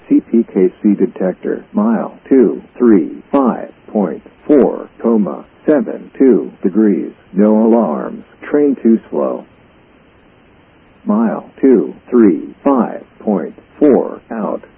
CPKC detector. Mile 235.4, 72 degrees. No alarms. Train too slow. Mile 235.4 out.